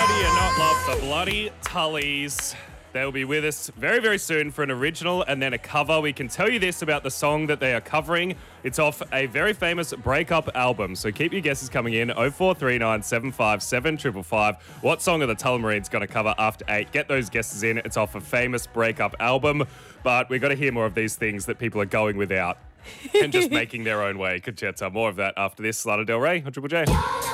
How do you not love the Bloody Tullies? They'll be with us very, very soon for an original and then a cover. We can tell you this about the song that they are covering. It's off a very famous breakup album. So keep your guesses coming in. 0439 757 555. What song are the Tullamarines going to cover after 8? Get those guesses in. It's off a famous breakup album. But we've got to hear more of these things that people are going without and just making their own way. Conchetta, more of that after this. Lana Del Rey on Triple J.